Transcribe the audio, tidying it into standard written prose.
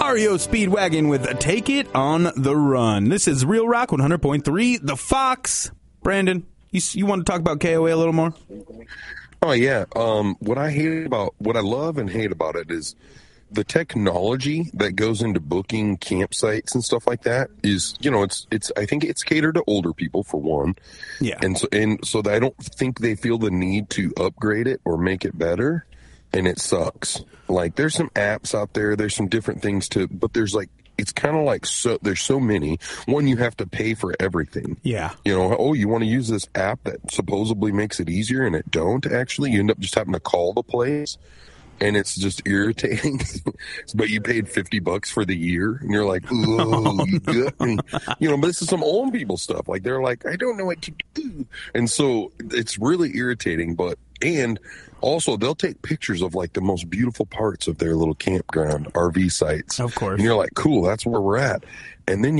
REO Speedwagon with Take It on the Run. This is Real Rock 100.3, The Fox. Brandon, you want to talk about KOA a little more? Oh, yeah. What I love and hate about it is the technology that goes into booking campsites and stuff like that is, I think it's catered to older people for one. Yeah. And so I don't think they feel the need to upgrade it or make it better. And it sucks. Like, there's some apps out there. There's some different things but there's it's kind of like, there's so many. One, you have to pay for everything. Yeah. You want to use this app that supposedly makes it easier, and it don't actually. You end up just having to call the place, and it's just irritating. But you paid $50 for the year, and you're like, oh, you got me. But this is some old people stuff. Like, they're like, I don't know what to do. And so it's really irritating, and also, they'll take pictures of the most beautiful parts of their little campground RV sites. Of course. And you're like, cool, that's where we're at. And then